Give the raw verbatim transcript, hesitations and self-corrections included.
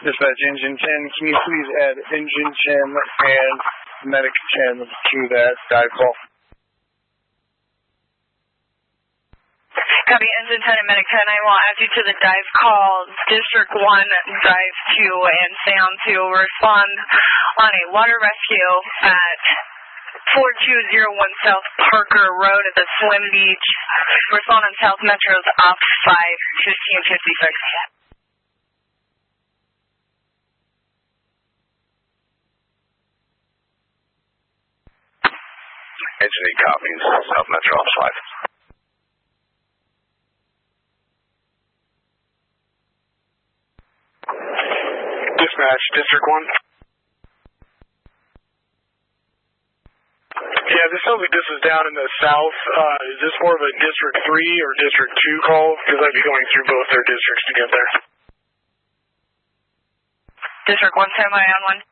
Dispatch Engine ten, can you please add Engine ten and Medic ten to that dive call? Copy, Engine ten and Medic ten. I will add you to the dive call. District one, Dive two, and Sound two respond on a water rescue at four two zero one South Parker Road at the Swim Beach. Respond on South Metro's Op five fifteen fifty-six. Engine eight copies, South Metro Ops five. Dispatch, District one. Yeah, this sounds like this is down in the south. Uh, is this more of a District three or District two call? Because I'd be going through both their districts to get there. District one, standby on one.